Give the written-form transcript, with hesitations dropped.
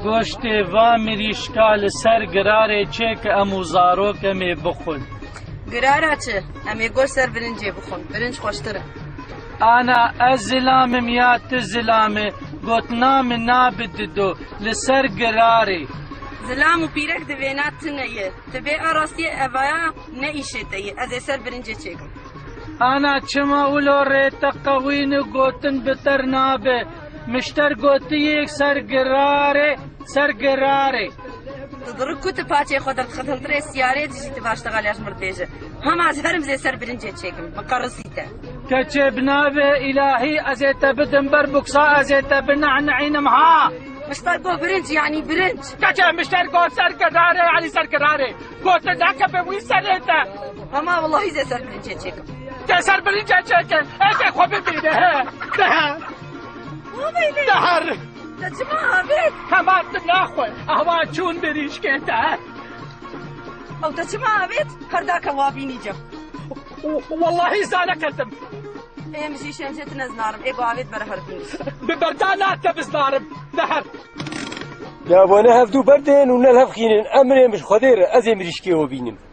گۆشتێ وا مریشکا لەسەر گرارێ چێ کە ئەموو زارۆکەمێ بخۆن. گرارە چ؟ ئەمێ گۆشت سەر برنجێ بخۆن، برنج خۆشترە. ئانا ئەس زلامم یا ت زلامێ گوتنامە نابددۆ لەسەر گرارێ. زلام و پیرەک دەوێنات تنەیە، دەبێ ئاڕاستیە ئەڤایە نەئیشێتەیە، ئەزێ سەر برنجێ چێکم. ئانا چما ولۆ ڕێتە قەوینە گوتن بتەر نابێ، مشتەر گوتیەک سەرگرارێ سەرگرارێ. دڕک کوتە پاچێ خۆ دەرخەتەنترێ سیارێ دژیتە باشتەغا لەژ مردێژە. هەماز هەرم زێ سەر برنجێ چێکم، بەقەڕسیتە. کەچێ بنابێ ئیلاهی ئەزێتە بدم بەر بوکسا ئەزێتە بنەعنەعینم ها. مشتەر گۆ برنج یعنی برنج. کەچێ مشتەر گۆ سەرگرارێ علی سەرگرارێ. گۆتە داکە بە وی سەرێتە. هەما وەڵڵاهی زێ سەر برنجێ چێکم. تێ سەر برنجێ چێکن، ئێزێ خۆ ببینە هە. دەهەر. دەچما هەبێت. هەماتم ناخۆی، ئەوا چوون بریشکێتە. ئەو دەچما هەبێت، هەرداکە وابینی جەم. واللهی زانەکەتم. ئێمەشی شەمشێت نەزنارم، ئێگۆ ئاوێت بەرە هەربین. ببەردا ناتە بزنارم، دەهەر. یا بۆنە هەفتوو بەردێن و نەل هەفخینن ئەمرێ مش خۆدێرە ئەزێ مریشکێوە بینم.